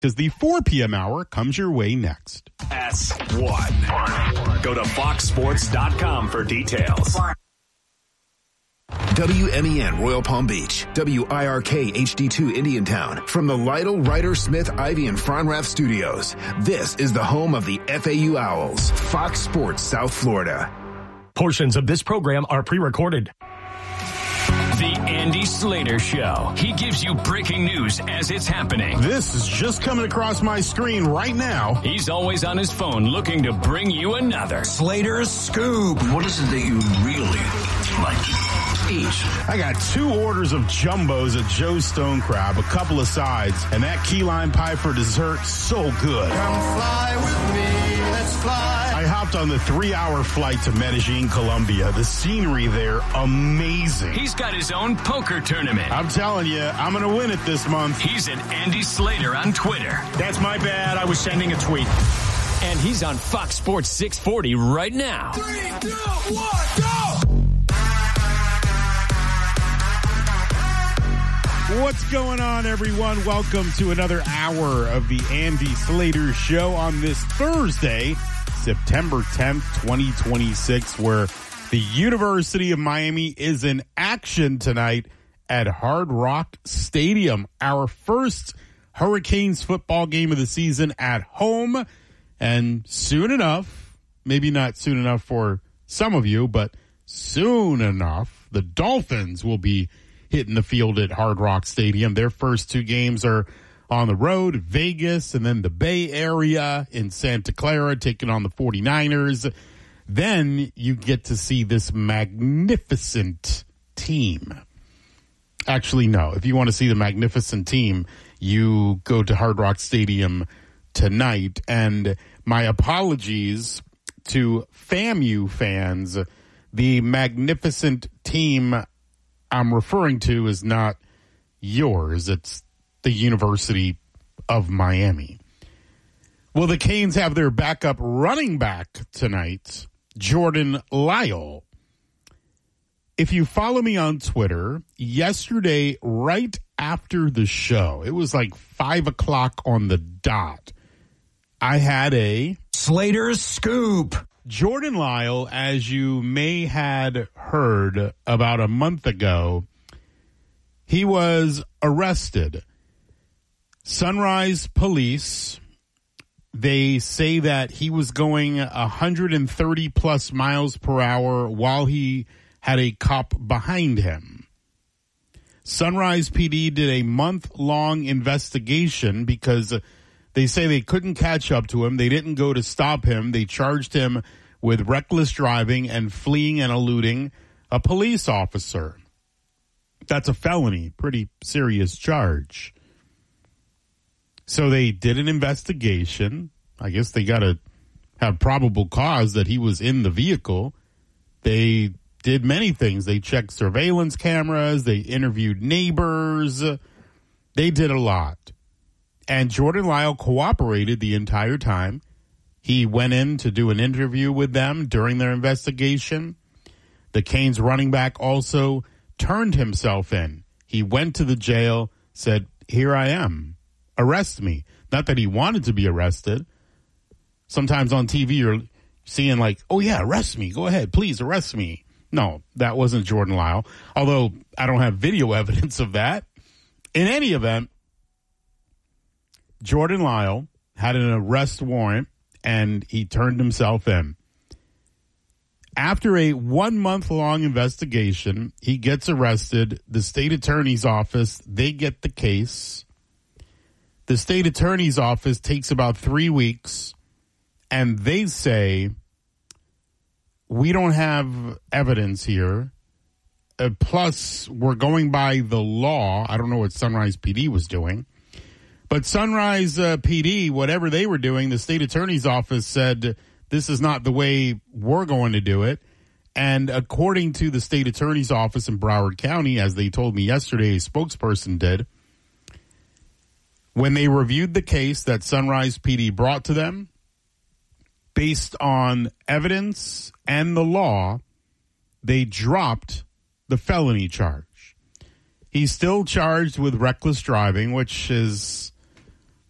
because the 4 p.m. hour comes your way next. S1. Go to foxsports.com for details. WMEN Royal Palm Beach, WIRK HD2 Indiantown, from the Lytle, Ryder, Smith, Ivy, and Fronrath studios. This is the home of the FAU Owls, Fox Sports South Florida. Portions of this program are pre-recorded. The Andy Slater Show. He gives you breaking news as it's happening. This is just coming across my screen right now. He's always on his phone looking to bring you another Slater's Scoop. What is it that you really like to eat? I got 2 orders of jumbos at Joe's Stone Crab, a couple of sides, and that key lime pie for dessert, so good. Come fly with me, let's fly. I hopped on the 3-hour flight to Medellin, Colombia. The scenery there, amazing. He's got his own poker tournament. I'm telling you, I'm going to win it this month. He's at Andy Slater on Twitter. That's my bad. I was sending a tweet. And he's on Fox Sports 640 right now. 3, 2, 1, go! What's going on, everyone? Welcome to another hour of the Andy Slater Show on this Thursday, September 10th, 2026, where the University of Miami is in action tonight at Hard Rock Stadium. Our first Hurricanes football game of the season at home. And soon enough, maybe not soon enough for some of you, but soon enough, the Dolphins will be hitting the field at Hard Rock Stadium. Their first 2 games are on the road, Vegas, and then the Bay Area in Santa Clara, taking on the 49ers. Then you get to see this magnificent team. Actually, no. If you want to see the magnificent team, you go to Hard Rock Stadium tonight. And my apologies to FAMU fans. The magnificent team I'm referring to is not yours. It's the University of Miami. Well, the Canes have their backup running back tonight, Jordan Lyle. If you follow me on Twitter, yesterday, right after the show, it was like 5 o'clock on the dot, I had a Slater's Scoop. Jordan Lyle, as you may had heard about a month ago, he was arrested. Sunrise Police, they say that he was going 130 plus miles per hour while he had a cop behind him. Sunrise PD did a month-long investigation because they say they couldn't catch up to him. They didn't go to stop him. They charged him with reckless driving and fleeing and eluding a police officer. That's a felony, pretty serious charge. So they did an investigation. I guess they got to have probable cause that he was in the vehicle. They did many things. They checked surveillance cameras. They interviewed neighbors. They did a lot. And Jordan Lyle cooperated the entire time. He went in to do an interview with them during their investigation. The Canes running back also turned himself in. He went to the jail, said, "Here I am. Arrest me." Not that he wanted to be arrested. Sometimes on TV you're seeing like, "Oh yeah, arrest me. Go ahead. Please arrest me." No, that wasn't Jordan Lyle. Although I don't have video evidence of that. In any event, Jordan Lyle had an arrest warrant and he turned himself in. After a 1-month-long investigation, he gets arrested. The state attorney's office, they get the case. The state attorney's office takes about 3 weeks, and they say, we don't have evidence here. Plus, we're going by the law. I don't know what Sunrise PD was doing. But Sunrise PD, whatever they were doing, the state attorney's office said, this is not the way we're going to do it. And according to the state attorney's office in Broward County, as they told me yesterday, a spokesperson did, when they reviewed the case that Sunrise PD brought to them, based on evidence and the law, they dropped the felony charge. He's still charged with reckless driving, which is